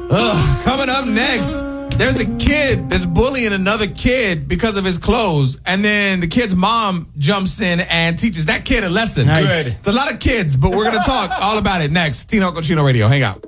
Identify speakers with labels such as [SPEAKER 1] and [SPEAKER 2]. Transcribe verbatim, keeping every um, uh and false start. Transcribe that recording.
[SPEAKER 1] Ugh, coming up next, there's a kid that's bullying another kid because of his clothes, and then the kid's mom jumps in and teaches that kid a lesson.
[SPEAKER 2] Nice.
[SPEAKER 1] Good. It's a lot of kids, but we're going to talk all about it next. Tino Cochino Radio. Hang out.